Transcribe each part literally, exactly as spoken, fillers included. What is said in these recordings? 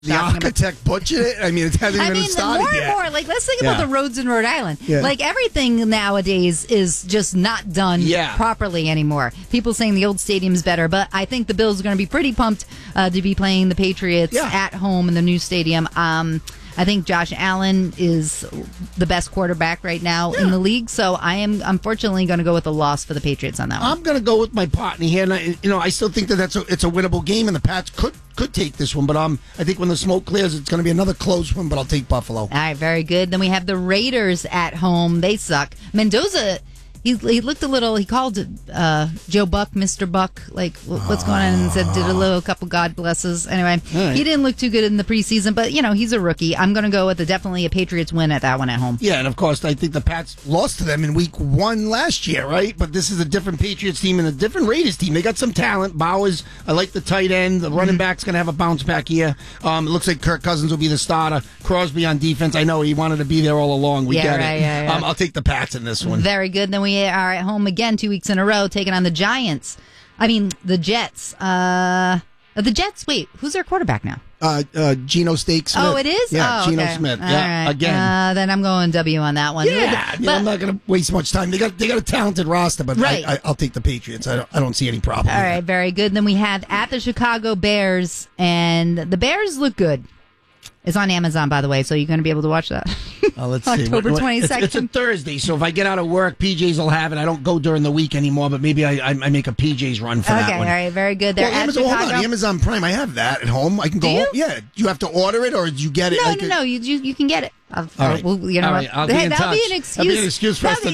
The architect butchered it? I mean, it hasn't I even mean, started more yet. and more. Like, let's think Yeah. about the roads in Rhode Island. Yeah. Like, everything nowadays is just not done Yeah. properly anymore. People saying the old stadium's better, but I think the Bills are going to be pretty pumped uh, to be playing the Patriots Yeah. at home in the new stadium. Um, I think Josh Allen is the best quarterback right now Yeah. in the league, so I am unfortunately going to go with a loss for the Patriots on that one. I'm going to go with my partner here, and I, you know, I still think that that's a, it's a winnable game, and the Pats could could take this one. But um, I think when the smoke clears, it's going to be another close one. But I'll take Buffalo. All right, very good. Then we have the Raiders at home. They suck. Mendoza, he, he looked a little, he called uh, Joe Buck, Mister Buck, like, wh- what's going on, and said, did a little couple God blesses. Anyway, right. he didn't look too good in the preseason, but, you know, he's a rookie. I'm going to go with a, definitely a Patriots win at that one at home. Yeah, and of course, I think the Pats lost to them in week one last year, right? But this is a different Patriots team and a different Raiders team. They got some talent. Bowers, I like the tight end. The running back's going to have a bounce back here. Um, it looks like Kirk Cousins will be the starter. Crosby on defense. I know he wanted to be there all along. We Yeah, get right, it. yeah, yeah. Um, I'll take the Pats in this one. Very good. Then we are at home again two weeks in a row, taking on the Giants. I mean, the Jets. Uh, the Jets, wait, who's their quarterback now? Uh, uh, Geno Stakes Smith. Oh, it is? Yeah, oh, Geno okay. Smith. All Yeah, right. again. Uh, then I'm going W on that one. Yeah, you know, I'm not going to waste much time. They got they got a talented roster, but Right. I, I, I'll take the Patriots. I don't, I don't see any problem. All with right, that. very good. Then we have at the Chicago Bears, and the Bears look good. It's on Amazon, by the way, so you're going to be able to watch that. Uh, let's see. October What- what- twenty-second. It's, it's a Thursday, so if I get out of work, P Js will have it. I don't go during the week anymore, but maybe I, I, I make a P Js run for Okay, that all one. right, very good. They're Well, at Amazon, Chicago. hold on. Amazon Prime, I have that at home. I can go Do you? home. Yeah. Do you have to order it, or do you get it? No, like no, a- no. You you, you can get it. I'll, All right. well, you know All what? right, I'll be Hey, in that'll touch. be an excuse. That'll be an excuse for us That'll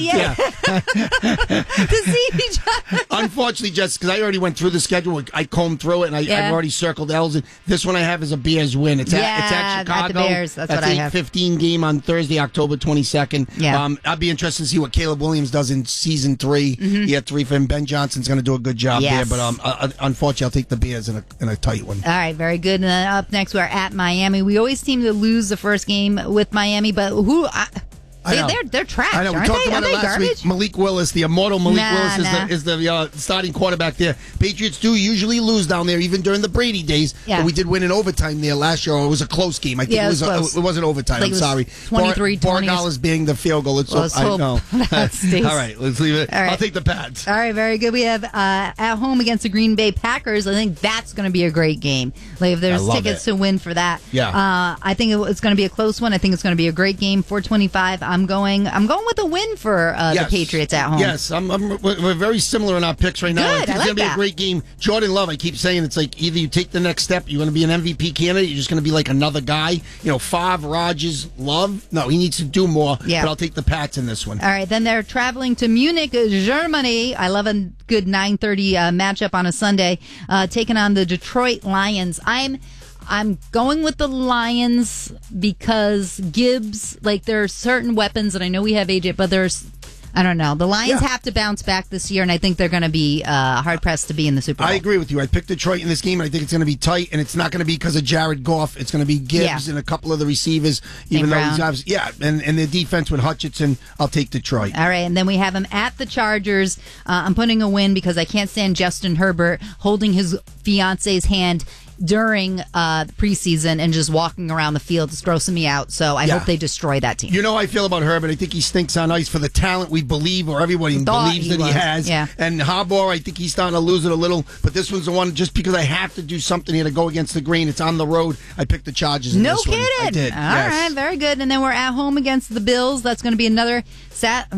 to- be- yeah. to see each other. Unfortunately, just because I already went through the schedule, I combed through it, and I, Yeah. I've already circled L's. And this one I have is a Bears win. It's at, it's Yeah, at at the Chicago. Bears. That's what I have. eight fifteen game on Thursday, October twenty-second. Yeah. Um, I'll be interested to see what Caleb Williams does in season three. He had three for him. Ben Johnson's going to do a good job Yes. there, but um, uh, unfortunately, I'll take the Bears in a, in a tight one. All right, very good. And then up next, we're at Miami. We always seem to lose the first game with Miami, but who? I, I they, know. they're they're trash, I know. We aren't talked they? about Are it they last garbage? week. Malik Willis, the immortal Malik Nah, Willis, is nah. the is the uh, starting quarterback there. Patriots do usually lose down there, even during the Brady days. Yeah. But we did win in overtime there last year. Or it was a close game. I think Yeah, it it was. was a, close. it wasn't overtime. Like I'm it was sorry. twenty-three Bar- twenty. Bargall being the field goal. It's Well, let's so, I hope know. that stays. All right, let's leave it. All right. I'll take the Pats. All right, very good. We have uh, at home against the Green Bay Packers. I think that's going to be a great game. Like if there's I love tickets it. to win for that, Yeah. Uh, I think it, it's going to be a close one. I think it's going to be a great game. four twenty-five. I'm going. I'm going with a win for uh, Yes. the Patriots at home. Yes, I'm, I'm, we're we're very similar in our picks right now. Good, I think I it's like going to be that. a great game. Jordan Love, I keep saying it's like either you take the next step, you're going to be an M V P candidate, you're just going to be like another guy. You know, Favre, Rodgers, Love. No, he needs to do more. Yeah. But I'll take the Pats in this one. All right, then they're traveling to Munich, Germany. I love a good nine thirty uh, matchup on a Sunday, uh, taking on the Detroit Lions. I'm I'm going with the Lions because Gibbs, like there are certain weapons, and I know we have A J, but there's, I don't know. The Lions Yeah. have to bounce back this year, and I think they're going to be uh, hard pressed to be in the Super Bowl. I agree with you. I picked Detroit in this game, and I think it's going to be tight, and it's not going to be because of Jared Goff. It's going to be Gibbs Yeah. and a couple of the receivers, even Saint though he's Brown. obviously, yeah, and, and their defense with Hutchinson. I'll take Detroit. All right, and then we have him at the Chargers. Uh, I'm putting a win because I can't stand Justin Herbert holding his fiance's hand during uh, the preseason and just walking around the field. It's grossing me out. So I Yeah. hope they destroy that team. You know how I feel about Herbert. I think he stinks on ice for the talent we believe, or everybody Thought believes he that he was. has. Yeah. And Harbaugh, I think he's starting to lose it a little. But this one's the one, just because I have to do something here to go against the grain. It's on the road. I picked the Chargers in No this one. kidding. I did. All yes. right, very good. And then we're at home against the Bills. That's going to be another sat.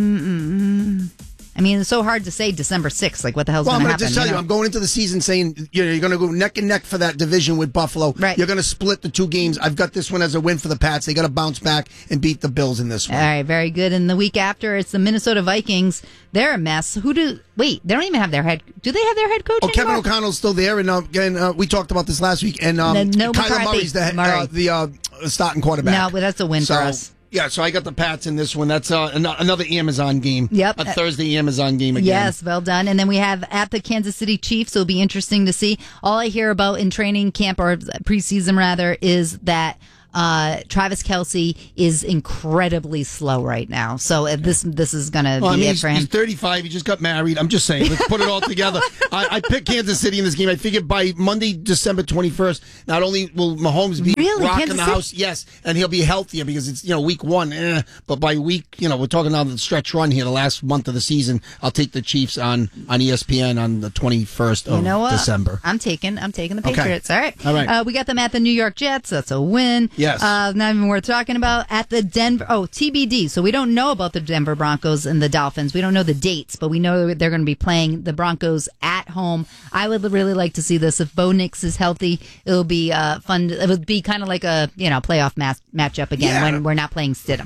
Mm-mm. I mean, it's so hard to say December sixth. Like, what the hell's Well, I'm going to going to happen? just tell you, know? I'm going into the season saying you know, you're going to go neck and neck for that division with Buffalo. Right. You're going to split the two games. I've got this one as a win for the Pats. They got to bounce back and beat the Bills in this one. All right, very good. And the week after, it's the Minnesota Vikings. They're a mess. Who do? Wait, they don't even have their head. Do they have their head coach Oh, Kevin anymore? O'Connell's still there, and uh, again, uh, we talked about this last week. And um, No, no Kyler McCarthy. Murray's the Murray. uh, the uh, starting quarterback. No, but that's a win so, for us. Yeah, so I got the Pats in this one. That's uh, an- another Amazon game. Yep. A Thursday Amazon game again. Yes, well done. And then we have at the Kansas City Chiefs. It'll be interesting to see. All I hear about in training camp or preseason rather is that Uh, Travis Kelce is incredibly slow right now, so if this this is going to well, be I mean, it he's, for him. He's thirty-five. He just got married. I'm just saying. Let's put it all together. I, I picked Kansas City in this game. I figured by Monday, December twenty-first, not only will Mahomes be Really? rocking Kansas the City? house, yes, and he'll be healthier because it's, you know, week one. Eh, but by week, you know, we're talking on the stretch run here, the last month of the season. I'll take the Chiefs on on E S P N on the twenty-first of You know what? December. I'm taking I'm taking the Okay. Patriots. All right. All right. Uh, we got them at the New York Jets. That's a win. Yes. Uh, not even worth talking about. At the Denver. Oh, T B D. So we don't know about the Denver Broncos and the Dolphins. We don't know the dates, but we know they're going to be playing the Broncos at home. I would really like to see this. If Bo Nix is healthy, it'll be uh, fun. It would be kind of like a you know playoff match matchup again Yeah. when we're not playing Stidham.